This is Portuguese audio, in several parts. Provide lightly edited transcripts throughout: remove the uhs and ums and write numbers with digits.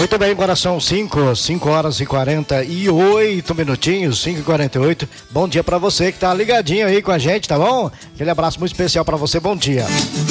Muito bem, agora são 5 horas e 48 minutinhos, 5h48. Bom dia pra você que tá ligadinho aí com a gente, tá bom? Aquele abraço muito especial pra você, bom dia.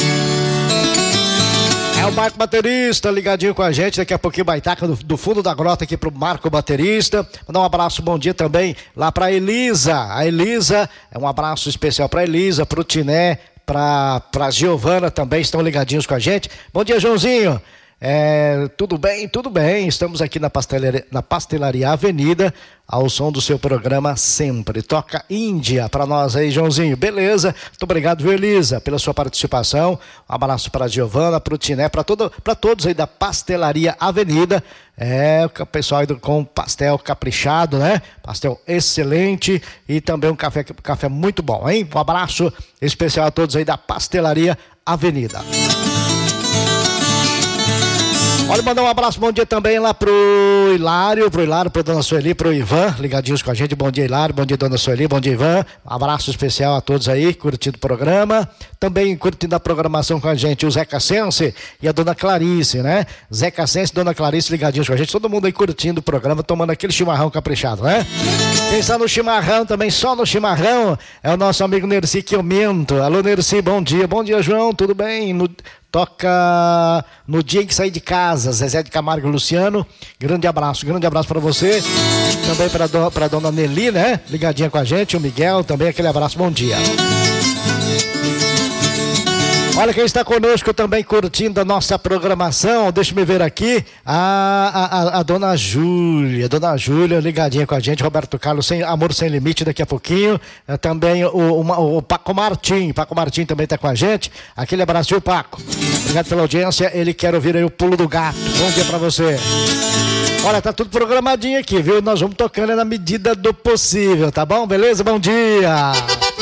É o Marco Baterista ligadinho com a gente, daqui a pouquinho Baitaca do fundo da grota aqui pro Marco Baterista. Mandar um abraço, bom dia também lá pra Elisa. A Elisa, é um abraço especial pra Elisa, pro Tiné, pra Giovana também, estão ligadinhos com a gente. Bom dia, Joãozinho. Tudo bem, estamos aqui na Pastelaria Avenida, ao som do seu programa sempre. Toca Índia pra nós aí, Joãozinho, beleza? Muito obrigado, viu, Elisa, pela sua participação. Um abraço para a Giovana, para o Tiné, para todos aí da Pastelaria Avenida. O pessoal aí com pastel caprichado, né? Pastel excelente e também um café muito bom, hein? Um abraço especial a todos aí da Pastelaria Avenida. Olha, mandar um abraço, bom dia também lá pro Hilário, pro Dona Sueli, pro Ivan, ligadinhos com a gente. Bom dia, Hilário, bom dia, Dona Sueli, bom dia, Ivan. Um abraço especial a todos aí, curtindo o programa. Também curtindo a programação com a gente, o Zé Cassense e a Dona Clarice, né? Zé Cassense e Dona Clarice ligadinhos com a gente. Todo mundo aí curtindo o programa, tomando aquele chimarrão caprichado, né? Quem está no chimarrão também, só no chimarrão, é o nosso amigo Nerci Quiomento. Alô, Nerci, bom dia, João, tudo bem? Toca no dia em que sair de casa, Zezé de Camargo e Luciano. Grande abraço para você. Também para dona Nelly, né? Ligadinha com a gente, o Miguel também, aquele abraço, bom dia. Olha quem está conosco também curtindo a nossa programação, deixa me ver aqui, a Dona Júlia, ligadinha com a gente, Roberto Carlos, Amor Sem Limite daqui a pouquinho, também o Paco Martim também está com a gente, aquele abraço, viu, Paco? Obrigado pela audiência, ele quer ouvir aí o Pulo do Gato, bom dia pra você. Olha, tá tudo programadinho aqui, viu? Nós vamos tocando na medida do possível, tá bom? Beleza? Bom dia!